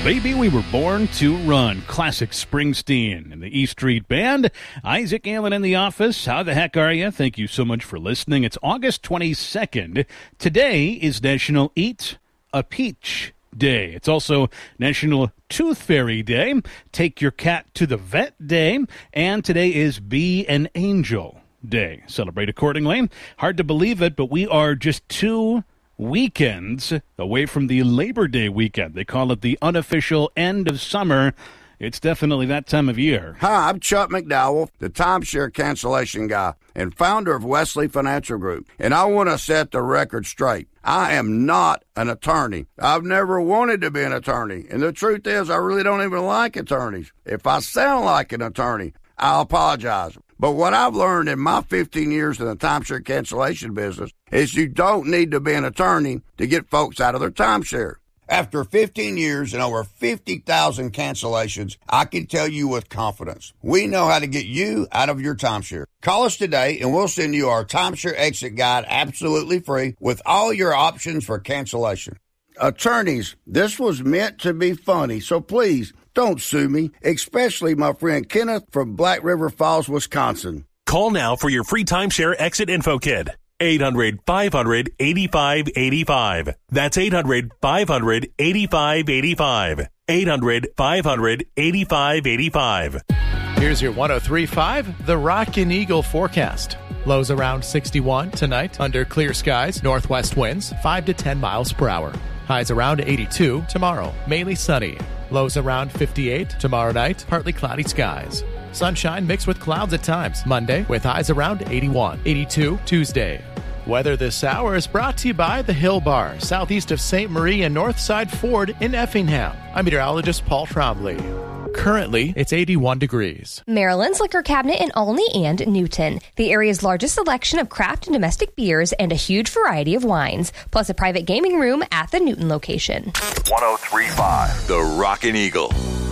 Baby, we were born to run. Classic Springsteen and the E Street Band. Isaac Allen in the office. How the heck are you? Thank you so much for listening. It's August 22nd. Today is National Eat a Peach Day. It's also National Tooth Fairy Day, Take Your Cat to the Vet Day, and today is Be an Angel Day. Celebrate accordingly. Hard to believe it, but we are just 2 weekends away from the Labor Day weekend. They call it the unofficial end of summer. It's definitely that time of year. Hi, I'm Chuck McDowell, the timeshare cancellation guy and founder of Wesley Financial Group. And I want to set the record straight. I am not an attorney. I've never wanted to be an attorney. And the truth is, I really don't even like attorneys. If I sound like an attorney, I'll apologize. But what I've learned in my 15 years in the timeshare cancellation business is you don't need to be an attorney to get folks out of their timeshare. After 15 years and over 50,000 cancellations, I can tell you with confidence, we know how to get you out of your timeshare. Call us today and we'll send you our timeshare exit guide absolutely free with all your options for cancellation. Attorneys, this was meant to be funny, so please don't sue me, especially my friend Kenneth from Black River Falls, Wisconsin. Call now for your free timeshare exit info kit. 800-500-8585. That's 800-500-8585. 800-500-8585. Here's your 103.5, the Rockin' Eagle forecast. Lows around 61 tonight under clear skies, northwest winds 5 to 10 miles per hour. Highs around 82 tomorrow, mainly sunny. Lows around 58 tomorrow night, partly cloudy skies. Sunshine mixed with clouds at times Monday with highs around 81, 82 Tuesday. Weather this hour is brought to you by the Hill Bar, southeast of St. Marie and Northside Ford in Effingham. I'm meteorologist Paul Trombley. Currently, it's 81 degrees. Maryland's Liquor Cabinet in Olney and Newton. The area's largest selection of craft and domestic beers and a huge variety of wines, plus a private gaming room at the Newton location. 103.5, the Rockin' Eagle.